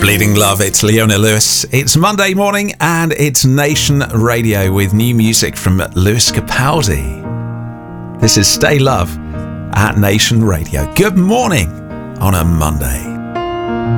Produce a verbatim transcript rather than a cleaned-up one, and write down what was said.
Bleeding Love, it's Leona Lewis. It's Monday morning and it's Nation Radio with new music from Lewis Capaldi. This is Stay Love at Nation Radio. Good morning on a Monday.